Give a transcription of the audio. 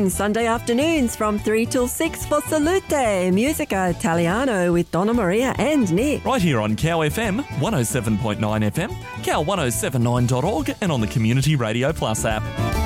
in Sunday afternoons from 3 till 6 for Salute Musica Italiano with Donna Maria and Nick. Right here on Cow FM, 107.9 FM, cow1079.org and on the Community Radio Plus app.